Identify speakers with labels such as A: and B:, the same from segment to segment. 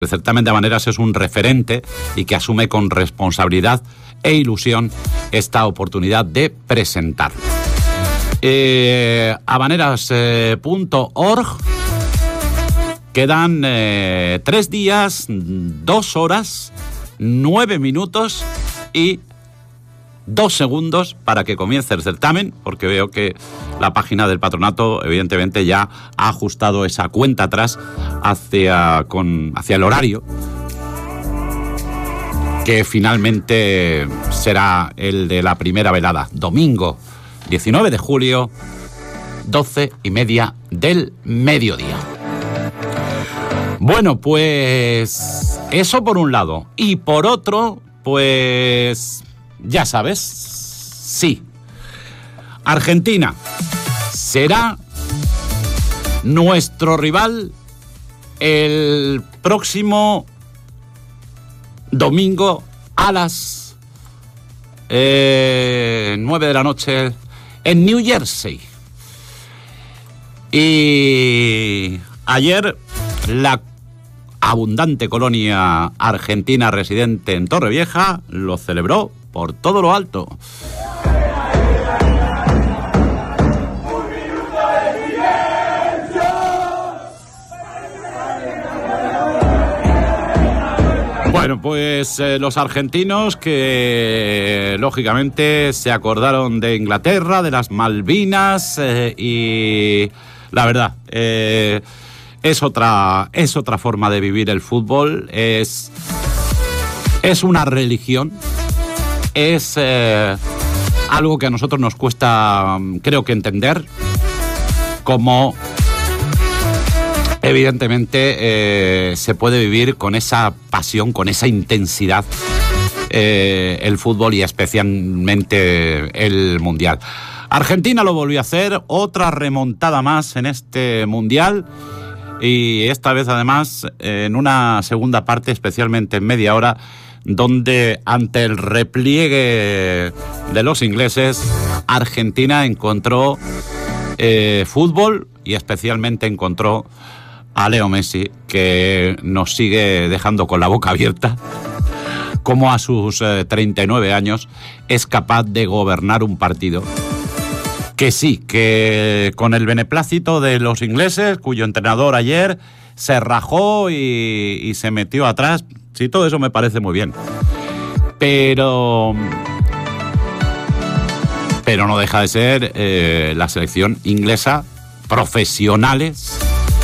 A: El certamen de Habaneras es un referente y que asume con responsabilidad e ilusión esta oportunidad de presentarlo. Habaneras.org. Quedan 3 días, 2 horas, 9 minutos y 2 segundos para que comience el certamen, porque veo que la página del patronato evidentemente ya ha ajustado esa cuenta atrás hacia el horario, que finalmente será el de la primera velada, domingo 19 de julio, 12:30 del mediodía. Bueno, pues eso por un lado. Y por otro, pues ya sabes, sí, Argentina será nuestro rival el próximo domingo a las 9 de la noche en New Jersey. Y ayer la abundante colonia argentina residente en Torrevieja lo celebró por todo lo alto. Bueno, pues los argentinos que lógicamente se acordaron de Inglaterra, de las Malvinas y la verdad, es otra forma de vivir el fútbol, es una religión, es algo que a nosotros nos cuesta, creo que entender, como evidentemente se puede vivir con esa pasión, con esa intensidad el fútbol y especialmente el Mundial. Argentina lo volvió a hacer, otra remontada más en este Mundial y esta vez además en una segunda parte, especialmente en media hora, donde ante el repliegue de los ingleses, Argentina encontró fútbol y especialmente encontró a Leo Messi, que nos sigue dejando con la boca abierta, como a sus 39 años es capaz de gobernar un partido. Que sí, que con el beneplácito de los ingleses, cuyo entrenador ayer se rajó y se metió atrás. Sí, todo eso me parece muy bien. Pero no deja de ser la selección inglesa, profesionales,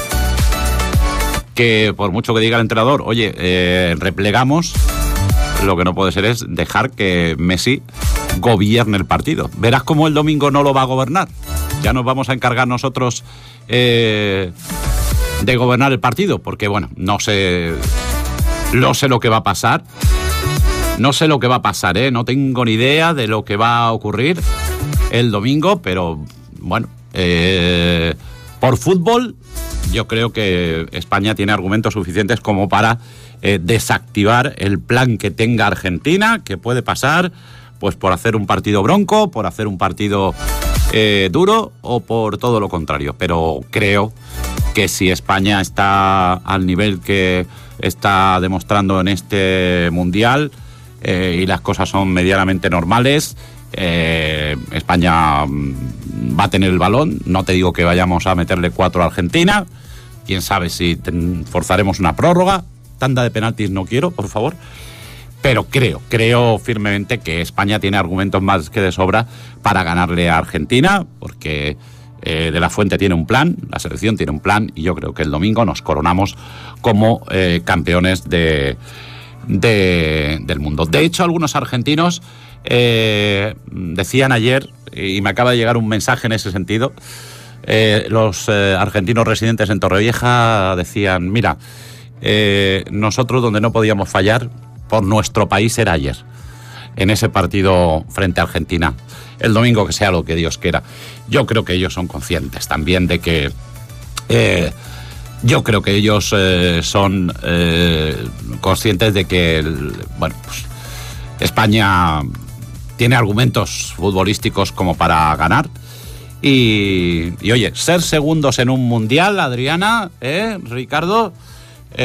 A: que por mucho que diga el entrenador, oye, replegamos, lo que no puede ser es dejar que Messi gobierne el partido. Verás cómo el domingo no lo va a gobernar. Ya nos vamos a encargar nosotros de gobernar el partido, porque bueno, no sé lo que va a pasar. No sé lo que va a pasar, no tengo ni idea de lo que va a ocurrir el domingo, pero bueno, por fútbol yo creo que España tiene argumentos suficientes como para desactivar el plan que tenga Argentina, que puede pasar pues por hacer un partido bronco, por hacer un partido duro o por todo lo contrario. Pero creo que si España está al nivel que está demostrando en este Mundial y las cosas son medianamente normales, España va a tener el balón. No te digo que vayamos a meterle 4 a Argentina, quién sabe si forzaremos una prórroga, tanda de penaltis no quiero, por favor, pero creo firmemente que España tiene argumentos más que de sobra para ganarle a Argentina, porque De la Fuente tiene un plan, la selección tiene un plan, y yo creo que el domingo nos coronamos como campeones del mundo. De hecho, algunos argentinos decían ayer, y me acaba de llegar un mensaje en ese sentido, los argentinos residentes en Torrevieja decían, mira, nosotros donde no podíamos fallar por nuestro país era ayer, en ese partido frente a Argentina. El domingo que sea lo que Dios quiera. Yo creo que ellos son conscientes también de que yo creo que ellos son conscientes de que pues, España tiene argumentos futbolísticos como para ganar. Y oye, ser segundos en un mundial, Adriana, Ricardo,